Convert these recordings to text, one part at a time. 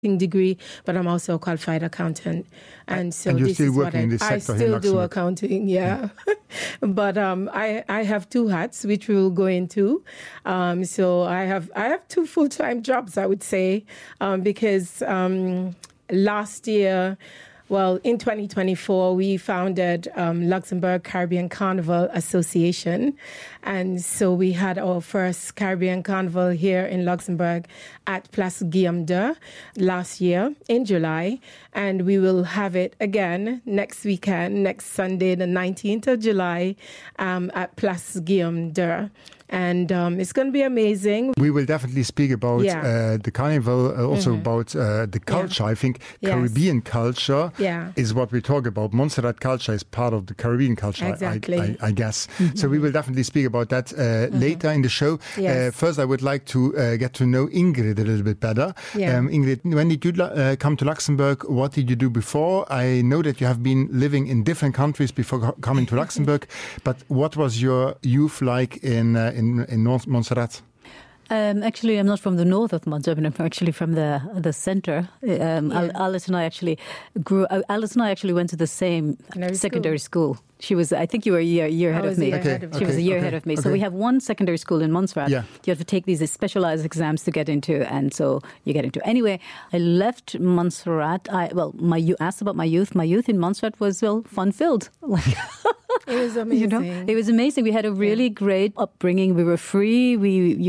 degree, but I'm also a qualified accountant. And so you're this still is what working in this I sector still here in do Luxembourg. accounting, yeah. But I have two hats, which we will go into. So I have two full-time jobs, I would say, because last year, well, in 2024, we founded Luxembourg Caribbean Carnival Association. And so we had our first Caribbean Carnival here in Luxembourg at Place Guillaume II last year in July. And we will have it again next weekend, next Sunday, the 19th of July, at Place Guillaume II. And it's going to be amazing. We will definitely speak about the carnival, also about the culture. I think Caribbean culture is what we talk about. Montserrat culture is part of the Caribbean culture, exactly. I guess. So we will definitely speak about that later in the show. Yes. First, I would like to get to know Ingrid a little bit better. Ingrid, when did you come to Luxembourg? What did you do before? I know that you have been living in different countries before coming to Luxembourg, but what was your youth like in North Montserrat? Actually, I'm not from the north of Montserrat. I'm actually from the center. Alice and I actually went to the same secondary school. She was, I think you were a year ahead of me. She was a year ahead of me. So we have one secondary school in Montserrat. You have to take these specialized exams to get into, and so you get into. Anyway, I left Montserrat. You asked about my youth. My youth in Montserrat was, fun-filled. It was amazing. It was amazing. We had a really great upbringing. We were free. We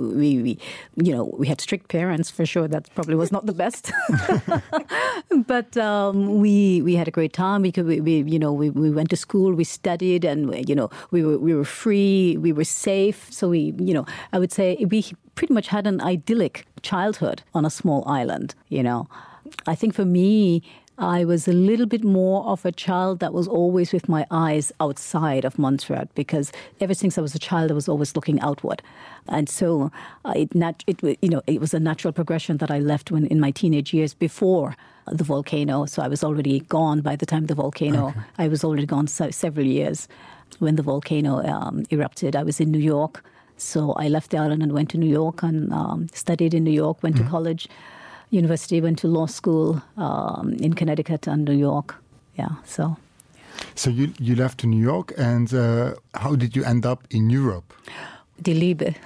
had strict parents for sure. That probably was not the best, but we had a great time. We went to school. We studied, and we were free. We were safe. So I would say we pretty much had an idyllic childhood on a small island. I think for me, I was a little bit more of a child that was always with my eyes outside of Montserrat, because ever since I was a child, I was always looking outward. And so it was a natural progression that I left in my teenage years before the volcano. So I was already gone by the time the volcano, I was already gone several years when the volcano erupted. I was in New York. So I left the island and went to New York and studied in New York, went to college. University, went to law school in Connecticut and New York. So you left to New York, and how did you end up in Europe? Die Liebe.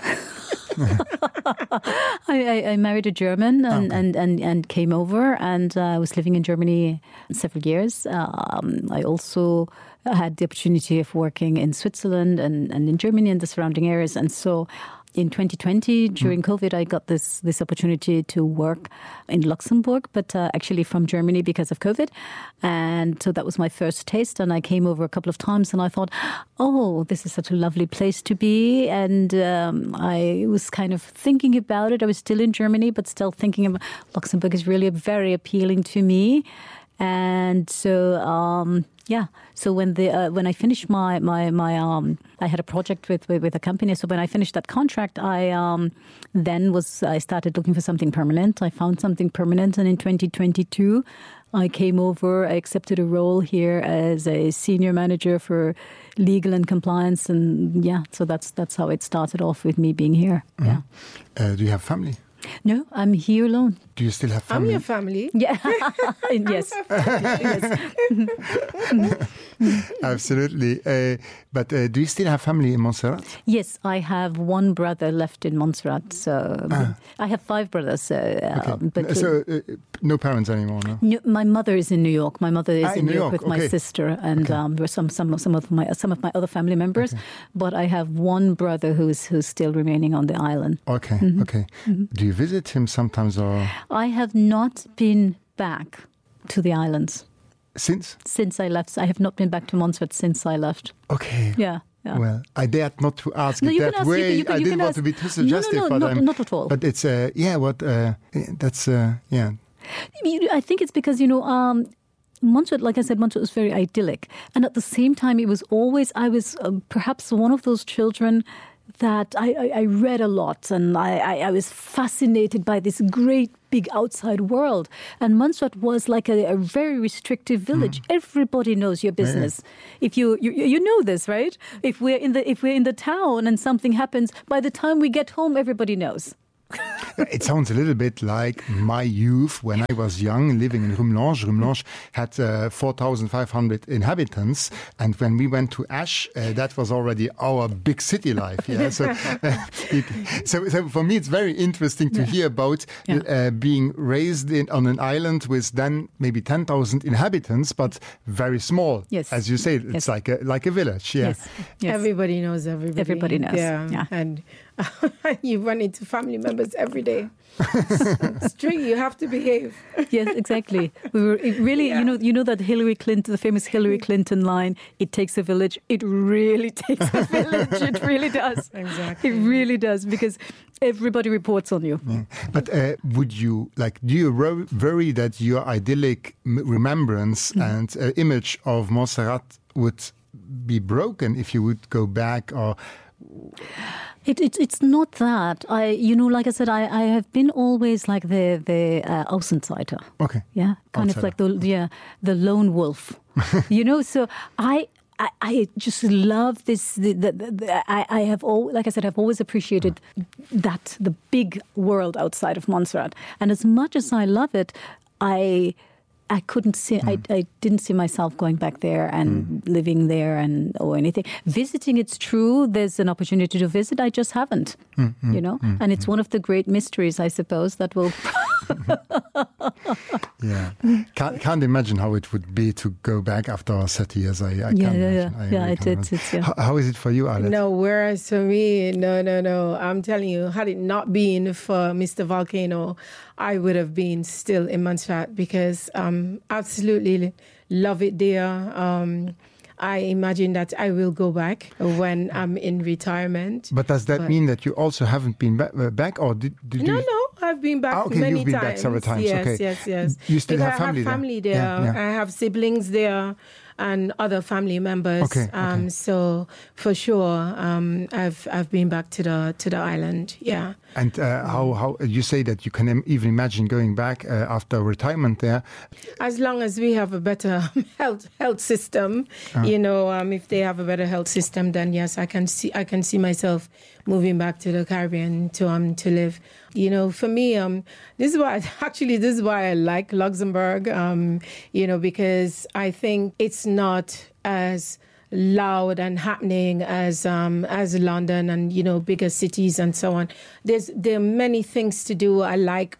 I married a German and came over, and I was living in Germany several years. I also had the opportunity of working in Switzerland and in Germany and the surrounding areas, and so in 2020, during COVID, I got this opportunity to work in Luxembourg, but actually from Germany because of COVID. And so that was my first taste. And I came over a couple of times and I thought, this is such a lovely place to be. And I was kind of thinking about it. I was still in Germany, but still thinking about Luxembourg is really very appealing to me. And so, So when I finished my I had a project with a company. So when I finished that contract, I started looking for something permanent. I found something permanent, and in 2022, I came over. I accepted a role here as a senior manager for legal and compliance, and so that's how it started off with me being here. Do you have family? No, I'm here alone. Do you still have family? I'm your family. Yeah. Yes. Absolutely. But do you still have family in Montserrat? Yes, I have one brother left in Montserrat. So I have 5 brothers. But no parents anymore, no? My mother is in New York. My mother is in New York with my sister and some of my other family members. Okay. But I have one brother who's still remaining on the island. Okay, okay. Mm-hmm. Do you visit him sometimes, or? I have not been back to the islands. Since I left. I have not been back to Montserrat since I left. Okay. Yeah. Well, I dared not to ask it that way. I didn't want to be too suggestive. Not at all. But it's, that's. I think it's because, Montserrat, like I said, Montserrat was very idyllic. And at the same time, I was perhaps one of those children that I read a lot, and I was fascinated by this great big outside world. And Montserrat was like a very restrictive village. Everybody knows your business. Yeah. If you know this, right? If we're in the town and something happens, by the time we get home, everybody knows. It sounds a little bit like my youth when I was young, living in Rumelange. Rumelange had 4,500 inhabitants, and when we went to Asch, that was already our big city life. Yeah, so for me, it's very interesting to hear about being raised on an island with then maybe 10,000 inhabitants, but very small. Yes, as you say, it's like a village. Yeah, yes. Everybody knows everybody. Everybody knows. Yeah. And you run into family members every day. It's true. You have to behave. Yes, exactly. We were really, you know that Hillary Clinton, the famous Hillary Clinton line. It takes a village. It really takes a village. It really does. Exactly. It really does, because everybody reports on you. Yeah. But would you do you worry that your idyllic remembrance and image of Montserrat would be broken if you would go back, or? It's not that. Like I said, I have been always like the Außenseiter. Okay. Yeah, kind of like the lone wolf. So I just love this. I have like I said, I've always appreciated the big world outside of Montserrat, and as much as I love it, I couldn't see. I didn't see myself going back there and living there or anything. Visiting, it's true. There's an opportunity to visit. I just haven't. And it's one of the great mysteries, I suppose, that will. Yeah, can't imagine how it would be to go back after 30 years. I can't imagine. How is it for you, Arlette? No, whereas for me, no. I'm telling you, had it not been for Mr. Volcano, I would have been still in Montserrat, because absolutely love it there. I imagine that I will go back when I'm in retirement. But does that mean that you also haven't been back, or did you? No, I've been back many times. You've been back several times. Yes. You still have family there. Yeah. I have siblings there and other family members. Okay. So for sure, I've been back to the island. Yeah. And how you say that you can even imagine going back after retirement there? As long as we have a better health system, if they have a better health system, then yes, I can see myself moving back to the Caribbean to live. For me, this is why I like Luxembourg. Because I think it's not as loud and happening as London and bigger cities and so on. There are many things to do. I like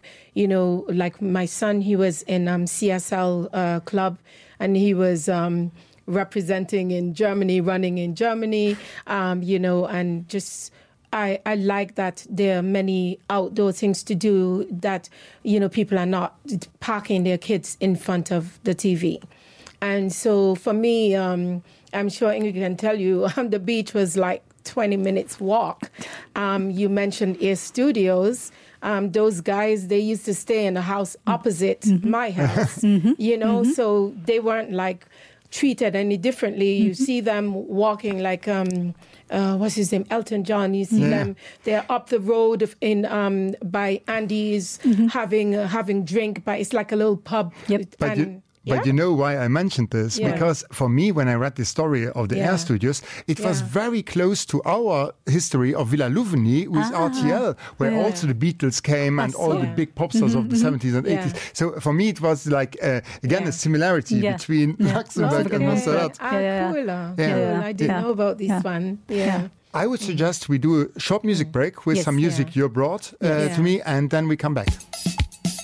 my son. He was in CSL club, and he was representing in Germany, running in Germany. And just. I like that there are many outdoor things to do that, people are not parking their kids in front of the TV. And so for me, I'm sure Ingrid can tell you, the beach was like 20 minutes walk. You mentioned Air Studios. Those guys, they used to stay in the house opposite my house, so they weren't like treated any differently. You see them walking like... what's his name? Elton John. You see them. They're up the road by Andy's having drink. But it's like a little pub. Yep. But you know why I mentioned this? Yeah. Because for me, when I read the story of the Air Studios, it was very close to our history of Villa Louvigny with RTL, where also the Beatles came and all the big pop stars of the 70s and 80s. So for me, it was like, again, a similarity between Luxembourg and Montserrat. Cool. I didn't know about this one. Yeah. I would suggest we do a short music break with some music you brought to me, and then we come back.